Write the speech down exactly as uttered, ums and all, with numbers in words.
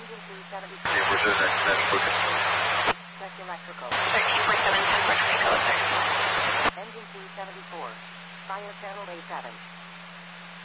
Engine two seventy-four. Yeah, we're doing that. That's booking. Check electrical. thirteen point seven ten, Brooklyn, Echo six. Engine two seventy-four. Fire channel A seven.